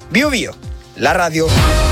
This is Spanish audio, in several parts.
Bio Bio, la radio.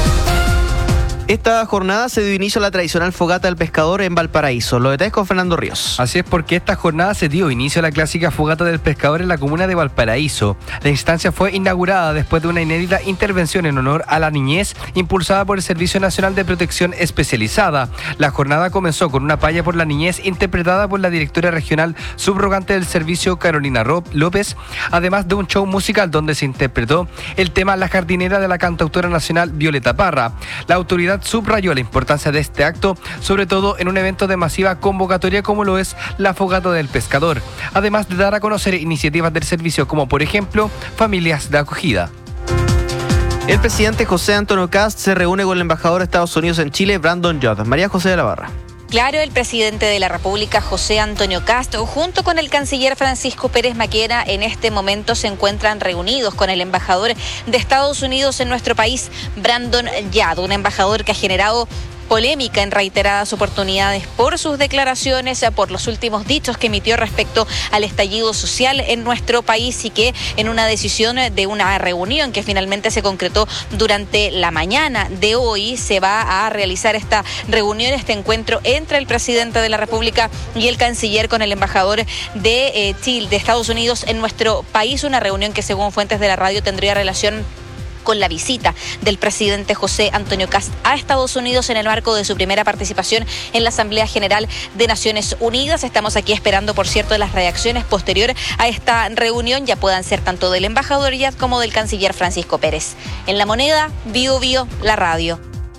Esta jornada se dio inicio a la tradicional fogata del pescador en Valparaíso. Los detalles con Fernando Ríos. Así es, porque esta jornada se dio inicio a la clásica fogata del pescador en la comuna de Valparaíso. La instancia fue inaugurada después de una inédita intervención en honor a la niñez impulsada por el Servicio Nacional de Protección Especializada. La jornada comenzó con una paya por la niñez interpretada por la directora regional subrogante del servicio, Carolina López, además de un show musical donde se interpretó el tema La jardinera de la cantautora nacional Violeta Parra. La autoridad subrayó la importancia de este acto, sobre todo en un evento de masiva convocatoria como lo es la fogata del pescador, además de dar a conocer iniciativas del servicio como por ejemplo familias de acogida. El presidente José Antonio Kast se reúne con el embajador de Estados Unidos en Chile, Brandon Judd. María José de la Barra. Claro, el presidente de la República, José Antonio Kast, junto con el canciller Francisco Pérez Maquena, en este momento se encuentran reunidos con el embajador de Estados Unidos en nuestro país, Brandon Judd, un embajador que ha generado polémica en reiteradas oportunidades por sus declaraciones, por los últimos dichos que emitió respecto al estallido social en nuestro país, y que en una decisión de una reunión que finalmente se concretó durante la mañana de hoy se va a realizar esta reunión, este encuentro entre el presidente de la República y el canciller con el embajador de Chile, de Estados Unidos en nuestro país, una reunión que según fuentes de la radio tendría relación con la visita del presidente José Antonio Kast a Estados Unidos en el marco de su primera participación en la Asamblea General de Naciones Unidas. Estamos aquí esperando, por cierto, las reacciones posteriores a esta reunión, ya puedan ser tanto del embajador Judd como del canciller Francisco Pérez. En La Moneda, Bio Bio, la radio.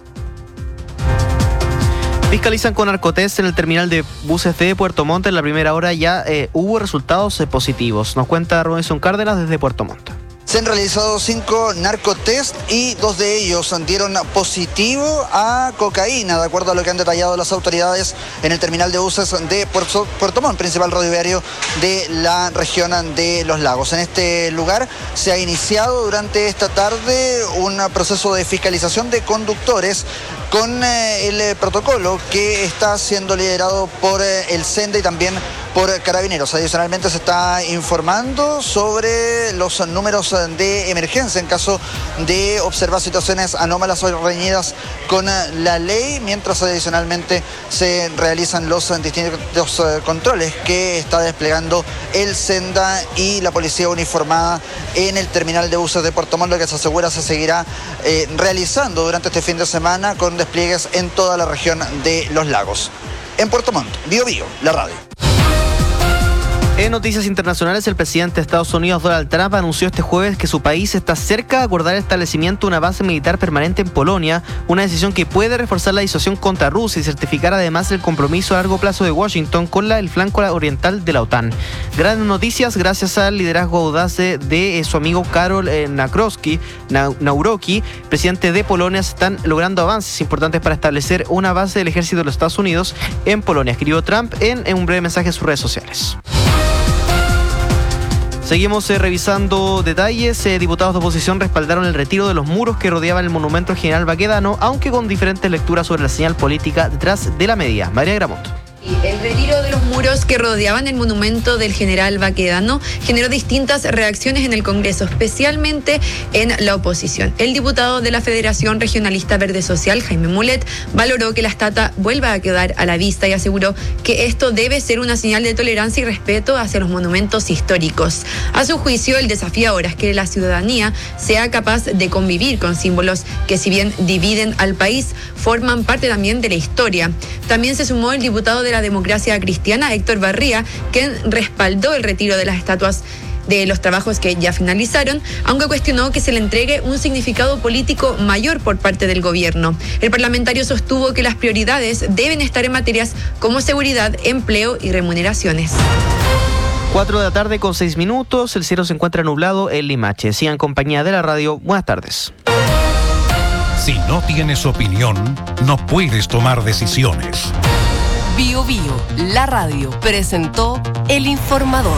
Fiscalizan con narcotest en el terminal de buses de Puerto Montt. En la primera hora ya hubo resultados positivos. Nos cuenta Robinson Cárdenas desde Puerto Montt. Se han realizado 5 narcotest y 2 de ellos dieron positivo a cocaína, de acuerdo a lo que han detallado las autoridades en el terminal de buses de Puerto Montt, principal rodoviario de la región de Los Lagos. En este lugar se ha iniciado durante esta tarde un proceso de fiscalización de conductores con el protocolo que está siendo liderado por el SENDE y también por Carabineros. Adicionalmente se está informando sobre los números de emergencia en caso de observar situaciones anómalas o reñidas con la ley, mientras adicionalmente se realizan los distintos controles que está desplegando el SENDA y la policía uniformada en el terminal de buses de Puerto Montt, lo que se asegura se seguirá realizando durante este fin de semana con despliegues en toda la región de Los Lagos. En Puerto Montt, Bio Bio, la radio. En noticias internacionales, el presidente de Estados Unidos, Donald Trump, anunció este jueves que su país está cerca de acordar el establecimiento de una base militar permanente en Polonia, una decisión que puede reforzar la disuasión contra Rusia y certificar además el compromiso a largo plazo de Washington con el flanco oriental de la OTAN. Grandes noticias gracias al liderazgo audaz de su amigo Karol Nawrocki, presidente de Polonia. Se están logrando avances importantes para establecer una base del ejército de los Estados Unidos en Polonia, escribió Trump en un breve mensaje en sus redes sociales. Seguimos revisando detalles. Diputados de oposición respaldaron el retiro de los muros que rodeaban el monumento al general Baquedano, aunque con diferentes lecturas sobre la señal política detrás de la medida. María Gramonto. El retiro de los muros que rodeaban el monumento del general Baquedano generó distintas reacciones en el Congreso, especialmente en la oposición. El diputado de la Federación Regionalista Verde Social, Jaime Mulet, valoró que la estatua vuelva a quedar a la vista y aseguró que esto debe ser una señal de tolerancia y respeto hacia los monumentos históricos. A su juicio, el desafío ahora es que la ciudadanía sea capaz de convivir con símbolos que, si bien dividen al país, forman parte también de la historia. También se sumó el diputado de la Democracia Cristiana, Héctor Barría, quien respaldó el retiro de las estatuas de los trabajos que ya finalizaron, aunque cuestionó que se le entregue un significado político mayor por parte del gobierno. El parlamentario sostuvo que las prioridades deben estar en materias como seguridad, empleo y remuneraciones. 4 de la tarde con 6 minutos, el cielo se encuentra nublado en Limache. Sigan en compañía de la radio. Buenas tardes. Si no tienes opinión, no puedes tomar decisiones. Bio Bio, la radio, presentó El Informador.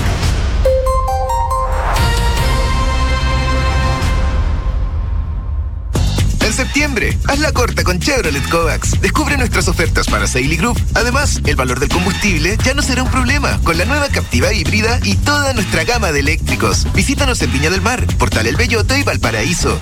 En septiembre, haz la corta con Chevrolet Kovacs. Descubre nuestras ofertas para Sale Group. Además, el valor del combustible ya no será un problema con la nueva Captiva híbrida y toda nuestra gama de eléctricos. Visítanos en Viña del Mar, Portal El Belloto y Valparaíso.